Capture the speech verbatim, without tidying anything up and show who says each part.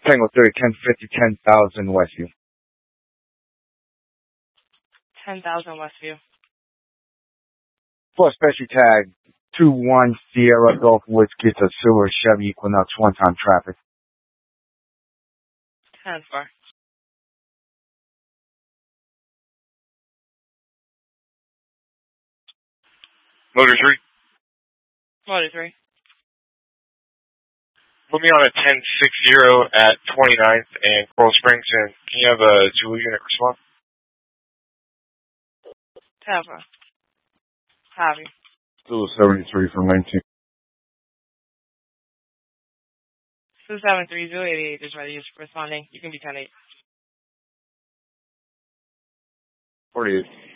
Speaker 1: Tango thirty, ten fifty, ten thousand Westview.
Speaker 2: ten thousand Westview.
Speaker 1: For a special tag, two one Sierra Golf Whiskey to Silver Chevy Equinox one-time traffic.
Speaker 2: ten four.
Speaker 3: Motor three.
Speaker 2: Motor three.
Speaker 3: Put me on a ten sixty at twenty-ninth and Coral Springs, and can you have a Zulu unit respond?
Speaker 2: ten four. Copy.
Speaker 1: Zulu seventy-three from nineteen.
Speaker 2: two seven three Zulu eighty-eight is ready. Is responding. You can be ten eight.
Speaker 1: forty-eight.